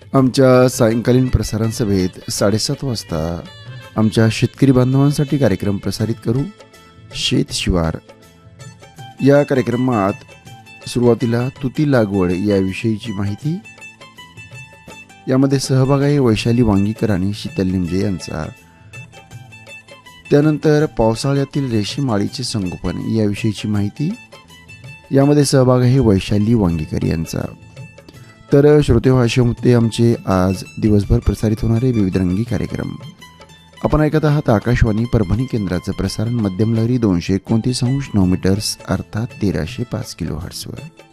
आमच्या सायंकालीन प्रसारण सभेत 7:30 वाजता आमच्या शेतकरी बांधवांसाठी कार्यक्रम प्रसारित करू. शेत शिवार या कार्यक्रमात सुरुवातीला तुती लागवड याविषयीची माहिती. यामध्ये सहभाग आहे वैशाली वांगीकर आणि शीतल लिमजे यांचा. त्यानंतर पावसाळ्यातील रेशीम आळीचे संगोपन याविषयीची माहिती. यामध्ये सहभाग आहे वैशाली वांगीकर यांचा. तर श्रोते असे होते आमचे आज दिवसभर प्रसारित होणारे विविध रंगी कार्यक्रम. आपण ऐकत आहात आकाशवाणी परभणी केंद्राचं प्रसारण मध्यम लहरी 229.9 मीटर्स अर्थात 1305 किलोहर्ट्झवर.